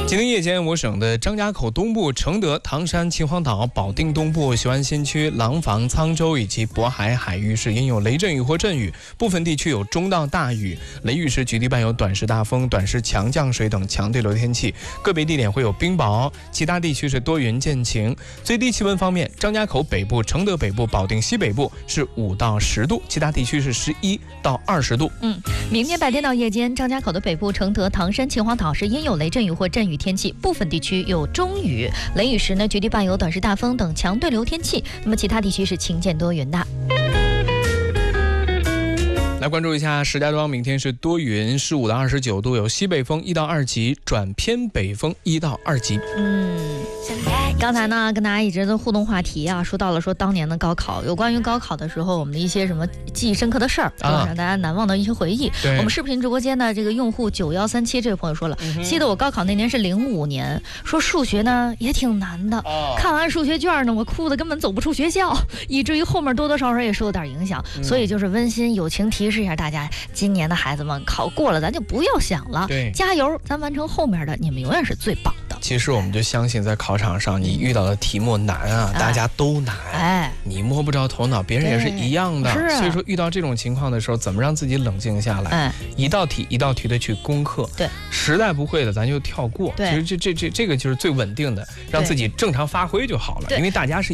今天夜间，我省的张家口东部、承德、唐山、秦皇岛、保定东部、雄安新区、廊坊、沧州以及渤海海域是因有雷阵雨或阵雨，部分地区有中到大雨，雷雨时局地伴有短时大风、短时强降水等强对流天气，个别地点会有冰雹，其他地区是多云见晴。最低气温方面，张家口北部、承德北部、保定西北部是5到10度，其他地区是11到20度。 明天白天到夜间，张家口的北部、承德、唐山、秦皇岛是因有雷阵雨或阵雨天气，部分地区有中雨，雷雨时呢，局地伴有短时大风等强对流天气。那么其他地区是晴见多云的。 来关注一下石家庄，明天是多云，15到29度，有西北风1到2级，转偏北风1到2级。 刚才呢跟大家一直的互动话题啊，说到了说当年的高考，有关于高考的时候我们的一些什么记忆深刻的事儿，让大家难忘的一些回忆。我们视频直播间的这个用户9137这位朋友说了，记得我高考那年是05年，说数学呢也挺难的，看完数学卷呢我哭得根本走不出学校，以至于后面多多少少也受了点影响。所以就是温馨友情提示一下大家，今年的孩子们考过了咱就不要想了，加油，咱完成后面的，你们永远是最棒的。 其实我们就相信在考场上你遇到的题目难啊，大家都难，你摸不着头脑，别人也是一样的，所以说遇到这种情况的时候，怎么让自己冷静下来，一道题一道题的去攻克，实在不会的咱就跳过，其实这个就是最稳定的，让自己正常发挥就好了，因为大家是